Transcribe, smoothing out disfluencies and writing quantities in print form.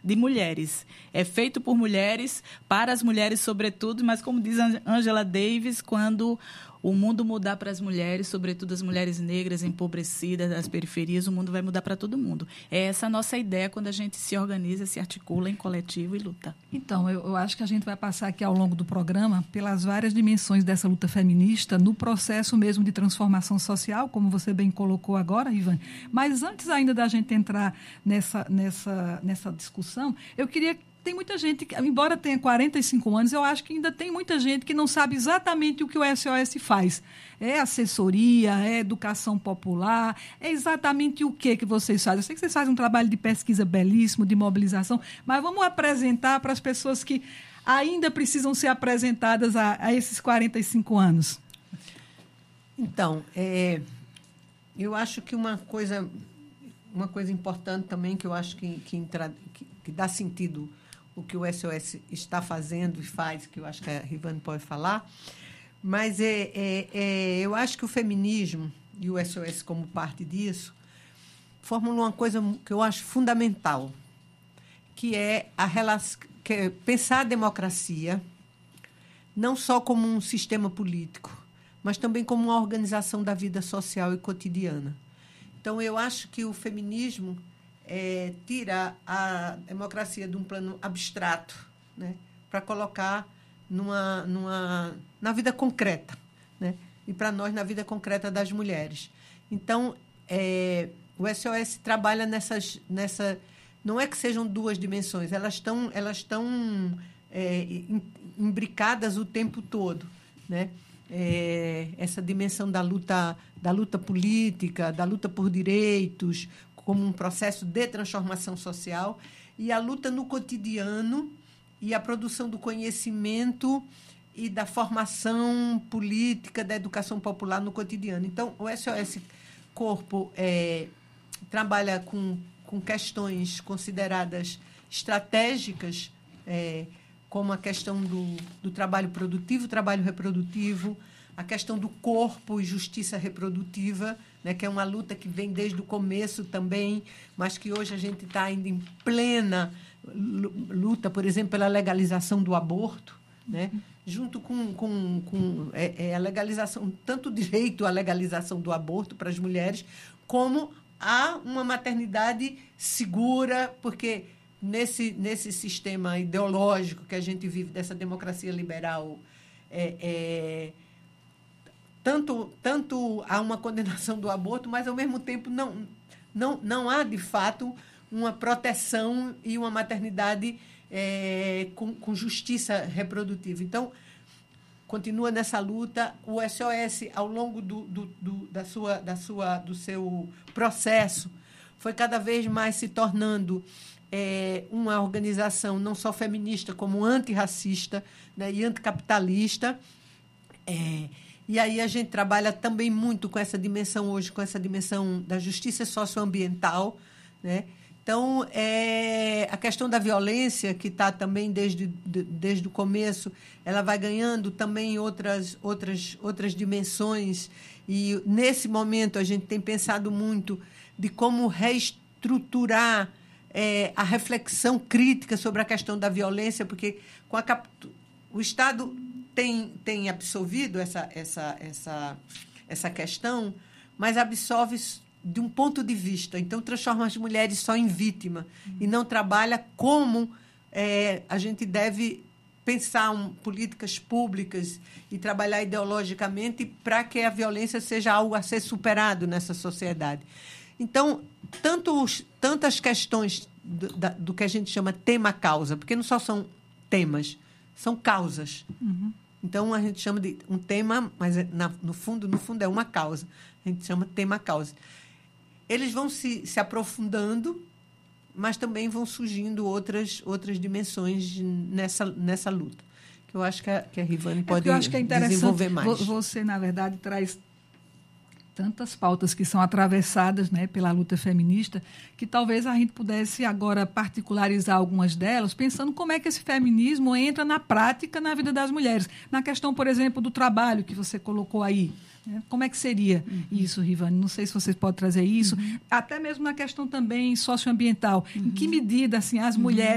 de mulheres. É feito por mulheres, para as mulheres sobretudo, mas como diz Angela Davis, quando o mundo mudar para as mulheres, sobretudo as mulheres negras, empobrecidas, das periferias, o mundo vai mudar para todo mundo. É essa a nossa ideia quando a gente se organiza, se articula em coletivo e luta. Então, eu acho que a gente vai passar aqui ao longo do programa pelas várias dimensões dessa luta feminista no processo mesmo de transformação social, como você bem colocou agora, Ivan. Mas antes ainda da gente entrar nessa discussão, eu queria... Tem muita gente, embora tenha 45 anos, eu acho que ainda tem muita gente que não sabe exatamente o que o SOS faz. É assessoria, é educação popular, é exatamente o que vocês fazem. Eu sei que vocês fazem um trabalho de pesquisa belíssimo, de mobilização, mas vamos apresentar para as pessoas que ainda precisam ser apresentadas a esses 45 anos. Então, eu acho que uma coisa importante também, que eu acho que dá sentido o que o SOS está fazendo e faz, que eu acho que a Rivane pode falar, mas eu acho que o feminismo e o SOS como parte disso formulam uma coisa que eu acho fundamental, que é pensar a democracia não só como um sistema político, mas também como uma organização da vida social e cotidiana. Então, eu acho que o feminismo tira a democracia de um plano abstrato, né, para colocar na vida concreta, né, e para nós na vida concreta das mulheres. Então, o SOS trabalha não é que sejam duas dimensões, elas estão imbricadas o tempo todo, né? Essa dimensão da luta política, da luta por direitos, como um processo de transformação social, e a luta no cotidiano e a produção do conhecimento e da formação política, da educação popular no cotidiano. Então, o SOS Corpo trabalha com questões consideradas estratégicas, como a questão do trabalho produtivo, trabalho reprodutivo, a questão do corpo e justiça reprodutiva, né, que é uma luta que vem desde o começo também, mas que hoje a gente está ainda em plena luta, por exemplo, pela legalização do aborto, né, junto com a legalização, tanto o direito à legalização do aborto para as mulheres, como a uma maternidade segura, porque nesse sistema ideológico que a gente vive, dessa democracia liberal, tanto há uma condenação do aborto, mas, ao mesmo tempo, não há, de fato, uma proteção e uma maternidade com justiça reprodutiva. Então, continua nessa luta. O SOS, ao longo do seu processo, foi cada vez mais se tornando uma organização não só feminista, como antirracista, né, e anticapitalista. E aí a gente trabalha também muito com essa dimensão hoje, com essa dimensão da justiça socioambiental, né? Então, a questão da violência, que está também desde o começo, ela vai ganhando também outras dimensões. E, nesse momento, a gente tem pensado muito de como reestruturar a reflexão crítica sobre a questão da violência, porque o Estado tem absorvido essa questão, mas absorve de um ponto de vista. Então, transforma as mulheres só em vítima e não trabalha como a gente deve pensar políticas públicas e trabalhar ideologicamente para que a violência seja algo a ser superado nessa sociedade. Então, tantas questões do que a gente chama tema-causa, porque não só são temas, são causas. Uhum. Então, a gente chama de um tema, mas no fundo é uma causa. A gente chama tema-causa. Eles vão se aprofundando, mas também vão surgindo outras dimensões nessa luta, que eu acho que a Rivane pode desenvolver mais. Você, na verdade, traz tantas pautas que são atravessadas, né, pela luta feminista, que talvez a gente pudesse agora particularizar algumas delas, pensando como é que esse feminismo entra na prática na vida das mulheres. Na questão, por exemplo, do trabalho que você colocou aí. Né? Como é que seria isso, Rivane? Não sei se vocês podem trazer isso. Até mesmo na questão também socioambiental. Em que medida assim, as mulheres